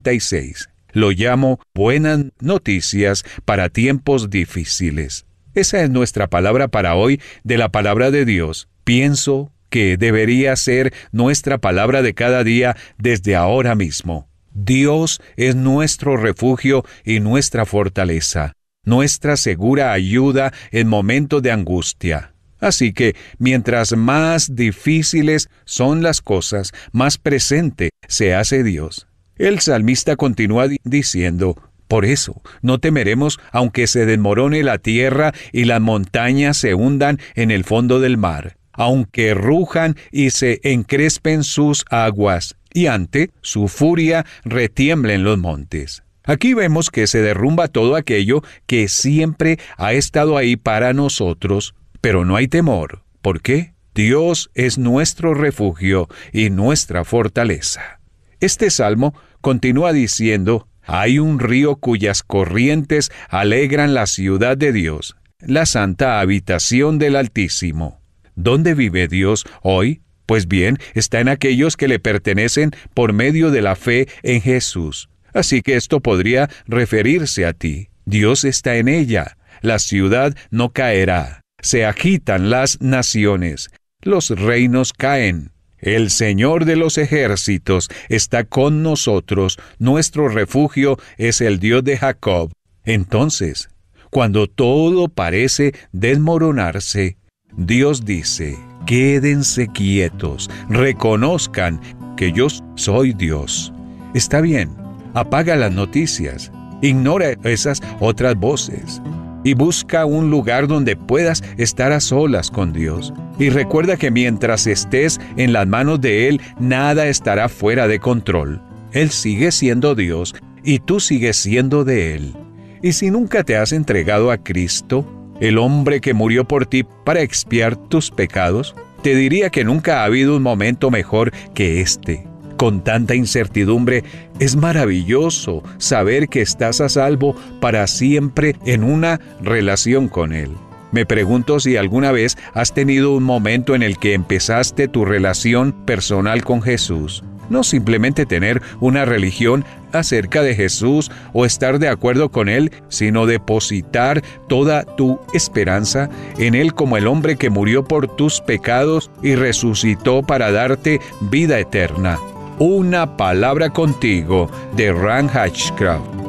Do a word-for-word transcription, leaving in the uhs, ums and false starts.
y seis. Lo llamo buenas noticias para tiempos difíciles. Esa es nuestra palabra para hoy de la palabra de Dios. Pienso que debería ser nuestra palabra de cada día desde ahora mismo. Dios es nuestro refugio y nuestra fortaleza, nuestra segura ayuda en momentos de angustia. Así que, mientras más difíciles son las cosas, más presente se hace Dios. El salmista continúa diciendo, por eso, no temeremos aunque se desmorone la tierra y las montañas se hundan en el fondo del mar, aunque rujan y se encrespen sus aguas, y ante su furia retiemblen los montes. Aquí vemos que se derrumba todo aquello que siempre ha estado ahí para nosotros, pero no hay temor. ¿Por qué? Dios es nuestro refugio y nuestra fortaleza. Este salmo continúa diciendo, hay un río cuyas corrientes alegran la ciudad de Dios, la santa habitación del Altísimo. ¿Dónde vive Dios hoy? Pues bien, está en aquellos que le pertenecen por medio de la fe en Jesús. Así que esto podría referirse a ti. Dios está en ella. La ciudad no caerá. Se agitan las naciones. Los reinos caen. El Señor de los ejércitos está con nosotros. Nuestro refugio es el Dios de Jacob. Entonces, cuando todo parece desmoronarse, Dios dice, quédense quietos, reconozcan que yo soy Dios. Está bien, apaga las noticias, ignora esas otras voces y busca un lugar donde puedas estar a solas con Dios. Y recuerda que mientras estés en las manos de Él, nada estará fuera de control. Él sigue siendo Dios y tú sigues siendo de Él. Y si nunca te has entregado a Cristo, el hombre que murió por ti para expiar tus pecados, te diría que nunca ha habido un momento mejor que este. Con tanta incertidumbre, es maravilloso saber que estás a salvo para siempre en una relación con Él. Me pregunto si alguna vez has tenido un momento en el que empezaste tu relación personal con Jesús. No simplemente tener una religión acerca de Jesús o estar de acuerdo con Él, sino depositar toda tu esperanza en Él como el hombre que murió por tus pecados y resucitó para darte vida eterna. Una palabra contigo de Ran Hatchcraft.